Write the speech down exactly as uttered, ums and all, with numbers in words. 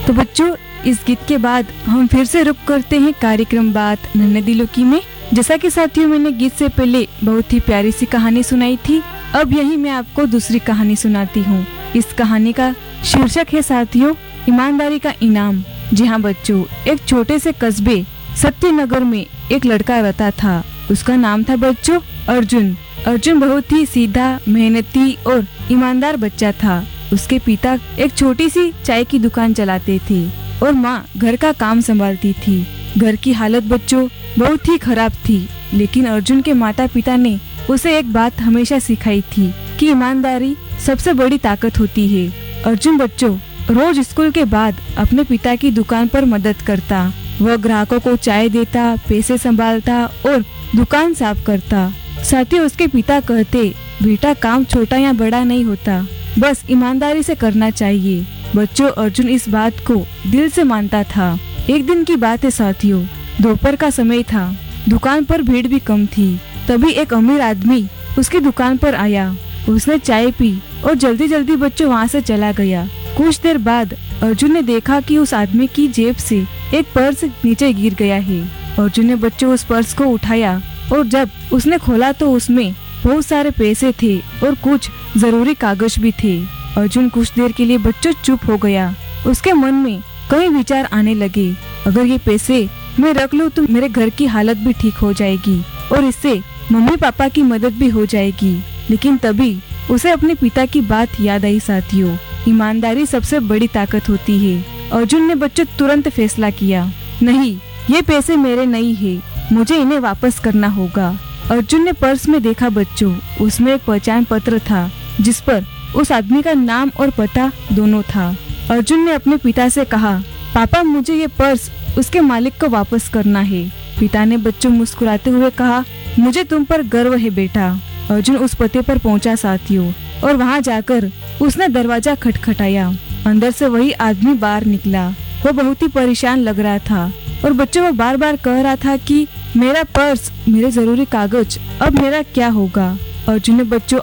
तो बच्चों, इस गीत के बाद हम फिर से रुक करते हैं कार्यक्रम बात नन्हे दिलों की में। जैसा कि साथियों, मैंने गीत से पहले बहुत ही प्यारी सी कहानी सुनाई थी। अब यही मैं आपको दूसरी कहानी सुनाती हूँ। इस कहानी का शीर्षक है साथियों, ईमानदारी का इनाम। जी हाँ बच्चों, एक छोटे से कस्बे सत्यनगर में एक लड़का रहता था। उसका नाम था बच्चों अर्जुन। अर्जुन बहुत ही सीधा, मेहनती और ईमानदार बच्चा था। उसके पिता एक छोटी सी चाय की दुकान चलाते थे और माँ घर का काम संभालती थी। घर की हालत बच्चों बहुत ही खराब थी, लेकिन अर्जुन के माता पिता ने उसे एक बात हमेशा सिखाई थी कि ईमानदारी सबसे बड़ी ताकत होती है। अर्जुन बच्चों रोज स्कूल के बाद अपने पिता की दुकान पर मदद करता। वह ग्राहकों को चाय देता, पैसे संभालता और दुकान साफ करता। साथियों, उसके पिता कहते, बेटा काम छोटा या बड़ा नहीं होता, बस ईमानदारी से करना चाहिए। बच्चों, अर्जुन इस बात को दिल से मानता था। एक दिन की बात है साथियों, दोपहर का समय था। दुकान पर भीड़ भी कम थी। तभी एक अमीर आदमी उसकी दुकान पर आया। उसने चाय पी और जल्दी जल्दी बच्चों वहाँ से चला गया। कुछ देर बाद अर्जुन ने देखा कि उस आदमी की जेब से एक पर्स नीचे गिर गया है। अर्जुन ने बच्चों उस पर्स को उठाया और जब उसने खोला तो उसमें बहुत सारे पैसे थे और कुछ जरूरी कागज भी थे। अर्जुन कुछ देर के लिए बच्चों चुप हो गया। उसके मन में कई विचार आने लगे। अगर ये पैसे मैं रख लूं तो मेरे घर की हालत भी ठीक हो जाएगी और इससे मम्मी पापा की मदद भी हो जाएगी। लेकिन तभी उसे अपने पिता की बात याद आई साथियों, ईमानदारी सबसे बड़ी ताकत होती है। अर्जुन ने बच्चों तुरंत फैसला किया, नहीं, ये पैसे मेरे नहीं है, मुझे इन्हें वापस करना होगा। अर्जुन ने पर्स में देखा बच्चों, उसमें एक पहचान पत्र था जिस पर उस आदमी का नाम और पता दोनों था। अर्जुन ने अपने पिता से कहा, पापा मुझे ये पर्स उसके मालिक को वापस करना है। पिता ने बच्चों मुस्कुराते हुए कहा, मुझे तुम पर गर्व है बेटा। अर्जुन उस पते पर पहुंचा साथियों और वहां जाकर उसने दरवाजा खटखटाया। अंदर से वही आदमी बाहर निकला। वो बहुत ही परेशान लग रहा था और बच्चों वो बार बार कह रहा था कि मेरा पर्स, मेरे जरूरी कागज, अब मेरा क्या होगा। अर्जुन ने बच्चों